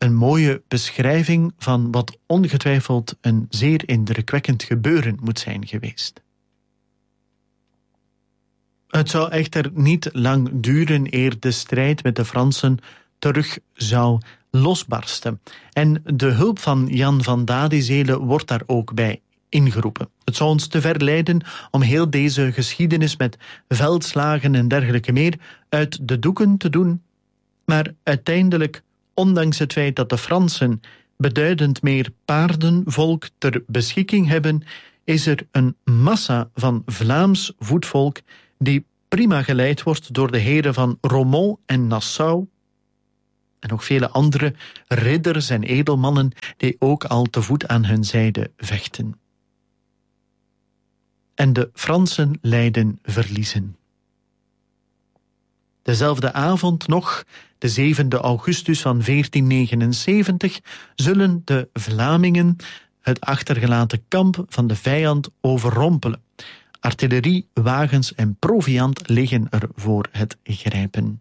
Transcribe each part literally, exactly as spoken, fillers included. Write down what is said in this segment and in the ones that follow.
een mooie beschrijving van wat ongetwijfeld een zeer indrukwekkend gebeuren moet zijn geweest. Het zou echter niet lang duren eer de strijd met de Fransen terug zou losbarsten. En de hulp van Jan van Dadizelen wordt daar ook bij ingeroepen. Het zou ons te ver leiden om heel deze geschiedenis met veldslagen en dergelijke meer uit de doeken te doen. Maar uiteindelijk, ondanks het feit dat de Fransen beduidend meer paardenvolk ter beschikking hebben, is er een massa van Vlaams voetvolk die prima geleid wordt door de heren van Romont en Nassau en nog vele andere ridders en edelmannen die ook al te voet aan hun zijde vechten. En de Fransen lijden verliezen. Dezelfde avond nog, de zevende augustus van veertien negenenzeventig, zullen de Vlamingen het achtergelaten kamp van de vijand overrompelen. Artillerie, wagens en proviand liggen er voor het grijpen.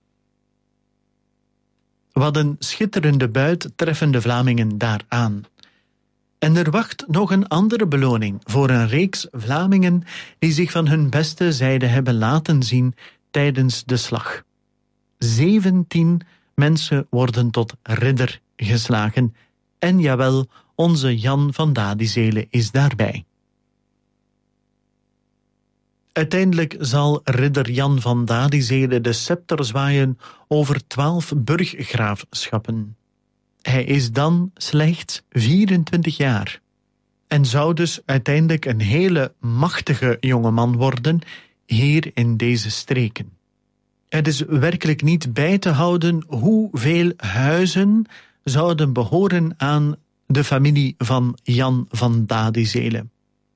Wat een schitterende buit treffen de Vlamingen daar aan. En er wacht nog een andere beloning voor een reeks Vlamingen die zich van hun beste zijde hebben laten zien tijdens de slag. Zeventien mensen worden tot ridder geslagen. En jawel, onze Jan van Dadizelen is daarbij. Uiteindelijk zal ridder Jan van Dadizelen de scepter zwaaien over twaalf burggraafschappen. Hij is dan slechts vierentwintig jaar en zou dus uiteindelijk een hele machtige jongeman worden hier in deze streken. Het is werkelijk niet bij te houden hoeveel huizen zouden behoren aan de familie van Jan van Dadizelen.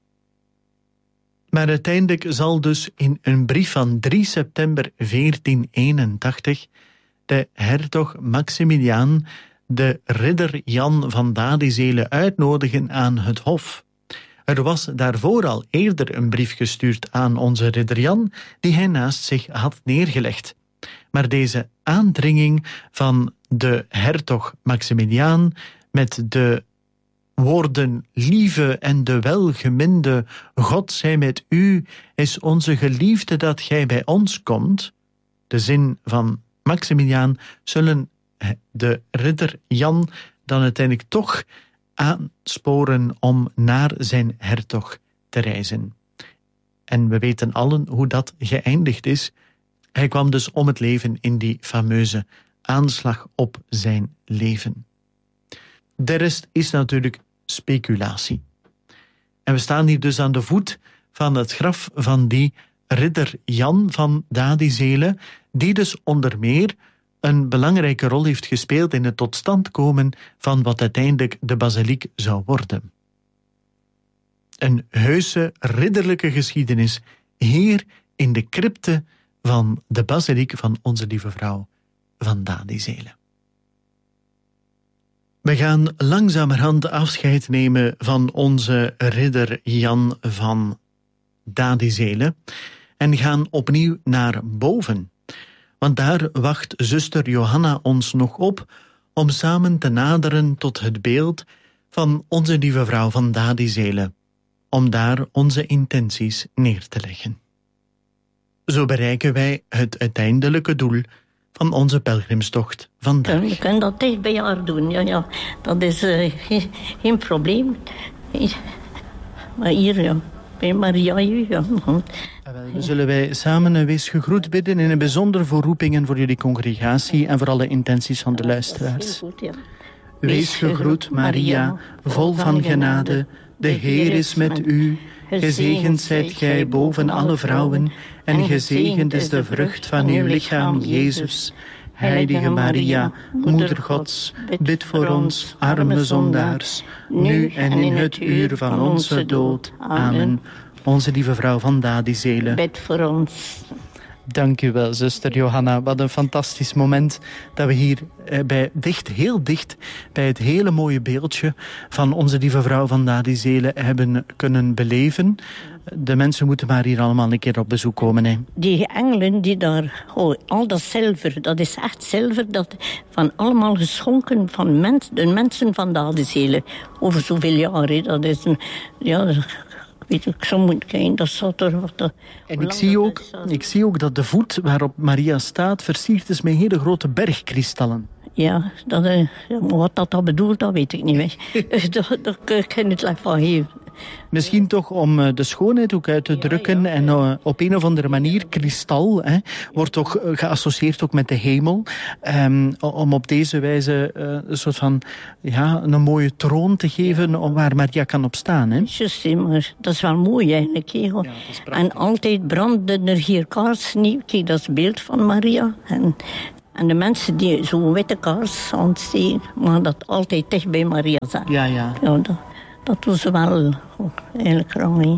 Maar uiteindelijk zal dus in een brief van drie september veertien eenentachtig de hertog Maximiliaan de ridder Jan van Dadizelen uitnodigen aan het hof. Er was daarvoor al eerder een brief gestuurd aan onze ridder Jan, die hij naast zich had neergelegd. Maar deze aandringing van de hertog Maximiliaan met de woorden lieve en de welgeminde God zij met u, is onze geliefde dat gij bij ons komt, de zin van Maximiliaan, zullen de ridder Jan dan uiteindelijk toch aansporen om naar zijn hertog te reizen. En we weten allen hoe dat geëindigd is. Hij kwam dus om het leven in die fameuze aanslag op zijn leven. De rest is natuurlijk speculatie. En we staan hier dus aan de voet van het graf van die ridder Jan van Dadizelen, die dus onder meer een belangrijke rol heeft gespeeld in het tot stand komen van wat uiteindelijk de basiliek zou worden. Een heuse ridderlijke geschiedenis hier in de crypte van de basiliek van Onze Lieve Vrouw van Dadizelen. We gaan langzamerhand afscheid nemen van onze ridder Jan van Dadizelen en gaan opnieuw naar boven. Want daar wacht zuster Johanna ons nog op om samen te naderen tot het beeld van Onze Lieve Vrouw van Dadizelen, om daar onze intenties neer te leggen. Zo bereiken wij het uiteindelijke doel van onze pelgrimstocht vandaag. Je kunt dat dicht bij haar doen, ja, ja. Dat is uh, geen, geen probleem. Maar hier, ja, bij Maria, ja. Dan zullen wij samen een wees gegroet bidden in een bijzonder voor roepingen voor jullie congregatie en voor alle intenties van de luisteraars. Goed, ja. Wees gegroet, Maria, vol van genade, de Heer is met u. Gezegend zijt gij boven alle vrouwen, en gezegend is de vrucht van uw lichaam, Jezus. Heilige Maria, Moeder Gods, bid voor ons, arme zondaars, nu en in het uur van onze dood. Amen. Onze Lieve Vrouw van Dadizelen, bid voor ons. Dank u wel, zuster Johanna. Wat een fantastisch moment dat we hier eh, bij, dicht, heel dicht bij het hele mooie beeldje van onze lieve vrouw van Dadizelen hebben kunnen beleven. De mensen moeten maar hier allemaal een keer op bezoek komen. Hè. Die engelen die daar, oh, al dat zilver, dat is echt zilver, dat van allemaal geschonken van mens, de mensen van Dadizelen. Over zoveel jaren, dat is een, ja... Weet ik, zo moet kijken, dat zat er wat. Dat, en ik zie, ook, ik zie ook dat de voet waarop Maria staat versierd is met hele grote bergkristallen. Ja, dat, uh, wat dat, dat bedoelt, dat weet ik niet. dat, dat kan ik niet slecht van geven. Misschien toch om de schoonheid ook uit te drukken. Ja, ja, ja. En uh, op een of andere manier, kristal, hè, wordt toch geassocieerd ook met de hemel. Um, om op deze wijze uh, een soort van, ja, een mooie troon te geven, ja, waar Maria kan op staan. Hè. Just, maar dat is wel mooi eigenlijk. Ja, en altijd brandden er hier kaarsen. Kijk, dat is het beeld van Maria. En, en de mensen die zo'n witte kaars aan het steken, maar dat altijd dicht bij Maria zijn. Ja, ja. ja dat, Dat doen ze wel eigenlijk graag.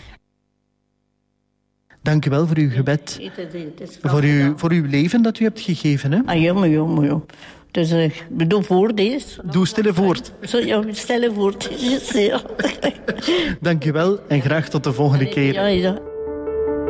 Dank u wel voor uw gebed. Voor, uw, voor uw leven dat u hebt gegeven. Hè? Ah, jammer, jammer, jammer. Dus uh, ik bedoel voor deze. Doe stille voort. Ja, stille voort. Ja. Dank u wel en graag tot de volgende keer. Ja, ja.